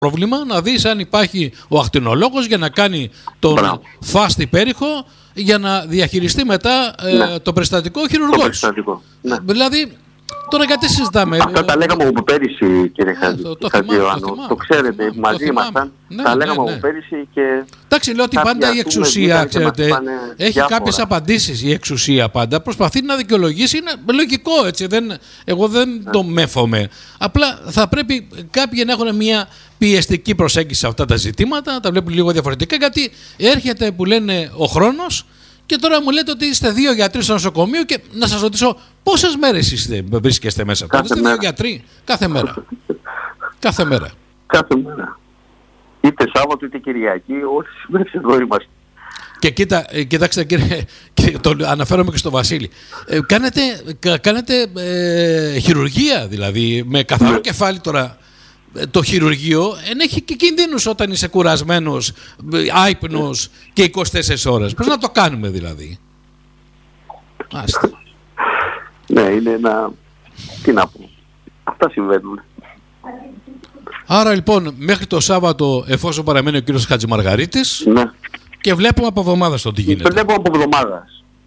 πρόβλημα, να δεις αν υπάρχει ο ακτινολόγος για να κάνει τον φαστ υπέρηχο για να διαχειριστεί μετά το περιστατικό χειρουργός. Δηλαδή, τώρα γιατί συζητάμε. Αυτά τα λέγαμε από πέρυσι, κύριε Χατζιωάννου. Το ξέρετε, μαζί ήμασταν. Τα λέγαμε από πέρυσι και... Εντάξει, λέω ότι πάντα η εξουσία, ξέρετε, έχει κάποιες απαντήσεις. Η εξουσία πάντα προσπαθεί να δικαιολογήσει. Είναι λογικό, έτσι. Εγώ δεν το μέφομαι. Απλά θα πρέπει κάποιοι να έχουν μια πιεστική προσέγγιση σε αυτά τα ζητήματα, τα βλέπουν λίγο διαφορετικά, γιατί έρχεται που λένε ο χρόνος. Και τώρα μου λέτε ότι είστε 2 γιατροί στο νοσοκομείο και να σας ρωτήσω πόσες μέρες βρίσκεστε μέσα. Είστε 2 γιατροί κάθε μέρα. Κάθε μέρα. Κάθε μέρα. Είτε Σάββατο είτε Κυριακή, όσες μέρες εδώ είμαστε. Και κοιτάξτε κύριε, και αναφέρομαι και στο Βασίλη. Κάνετε χειρουργία δηλαδή, με καθαρό κεφάλι τώρα. Το χειρουργείο έχει και κινδύνους όταν είσαι κουρασμένος, άυπνος και 24 ώρες. Πώς να το κάνουμε δηλαδή. Άστε. Ναι, είναι ένα... Τι να πω. Αυτά συμβαίνουν. Άρα λοιπόν μέχρι το Σάββατο, εφόσον παραμένει ο κύριος Χατζημαργαρίτης, και βλέπουμε από εβδομάδα το τι γίνεται. Βλέπουμε από εβδομάδα.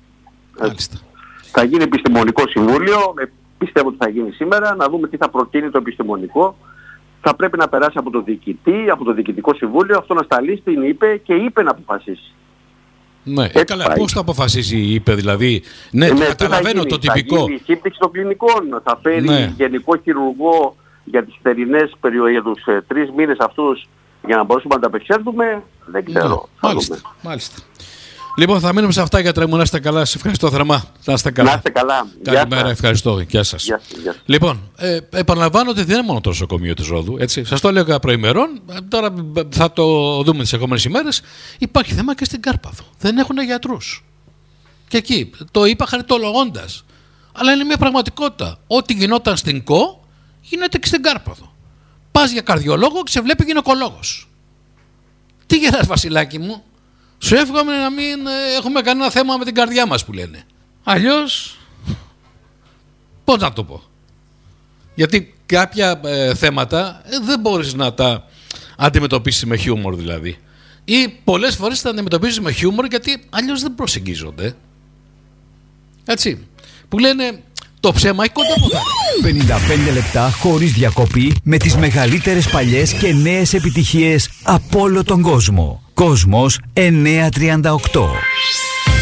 Θα γίνει επιστημονικό συμβούλιο. Πιστεύω ότι θα γίνει σήμερα. Να δούμε τι θα προτείνει το επιστημονικό. Θα πρέπει να περάσει από το διοικητή, από το διοικητικό συμβούλιο, αυτό να σταλεί στην ΥΠΕ και η ΥΠΕ να αποφασίσει. Ναι, καλά, πώς θα αποφασίσει η ΥΠΕ δηλαδή. Ναι, καταλαβαίνω το τυπικό. Θα γίνει η σύμπτυξη των κλινικών, θα φέρει γενικό χειρουργό για τις θερινές περιόδους 3 μήνες αυτούς για να μπορέσουμε να τα απεξέλθουμε, δεν ξέρω. Μάλιστα. Λοιπόν, θα μείνουμε σε αυτά, γιατρέ μου. Να είστε καλά. Σας ευχαριστώ θερμά. Να είστε καλά. Να είστε καλά. Καλημέρα, ευχαριστώ. Γεια σας. Λοιπόν, επαναλαμβάνω ότι δεν είναι μόνο το νοσοκομείο της Ρόδου. Έτσι. Σας το έλεγα προημερών. Τώρα θα το δούμε τις επόμενες ημέρες. Υπάρχει θέμα και στην Κάρπαθο. Δεν έχουν γιατρούς. Και εκεί το είπα χαριτολογώντας. Αλλά είναι μια πραγματικότητα. Ό,τι γινόταν στην ΚΟ γίνεται και στην Κάρπαθο. Πας για καρδιολόγο και σε βλέπει γυναικολόγος. Τι γεράς, Βασιλάκι μου. Σου εύχομαι να μην έχουμε κανένα θέμα με την καρδιά μας που λένε. Αλλιώς, πώς να το πω. Γιατί κάποια θέματα δεν μπορείς να τα αντιμετωπίσεις με χιούμορ δηλαδή. Ή πολλές φορές τα αντιμετωπίσεις με χιούμορ γιατί αλλιώς δεν προσεγγίζονται. Έτσι. Που λένε το ψέμα έχει κοντά που θα 55 λεπτά χωρίς διακοπή με τις μεγαλύτερες παλιές και νέες επιτυχίες από όλο τον κόσμο. Κόσμος 938.